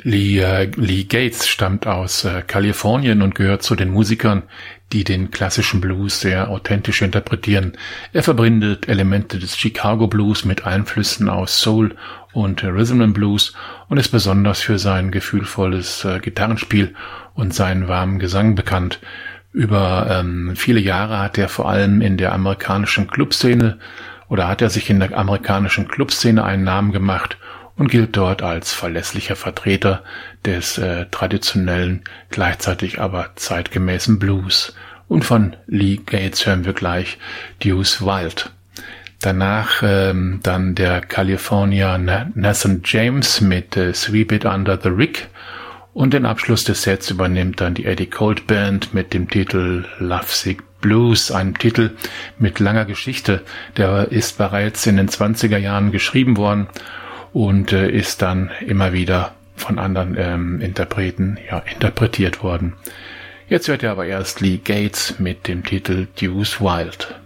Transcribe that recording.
Lee Gates stammt aus Kalifornien und gehört zu den Musikern, die den klassischen Blues sehr authentisch interpretieren. Er verbindet Elemente des Chicago Blues mit Einflüssen aus Soul und Rhythm and Blues und ist besonders für sein gefühlvolles Gitarrenspiel und seinen warmen Gesang bekannt. Über viele Jahre hat er vor allem in der amerikanischen Clubszene einen Namen gemacht und gilt dort als verlässlicher Vertreter des traditionellen, gleichzeitig aber zeitgemäßen Blues. Und von Lee Gates hören wir gleich Deuce Wild. Danach dann der Kalifornier Nathan James mit Sweep It Under the Rig. Und den Abschluss des Sets übernimmt dann die Eddie Colt Band mit dem Titel Lovesick Blues, einem Titel mit langer Geschichte. Der ist bereits in den 20er Jahren geschrieben worden und ist dann immer wieder von anderen Interpreten interpretiert worden. Jetzt hört ihr aber erst Lee Gates mit dem Titel Deuce Wild.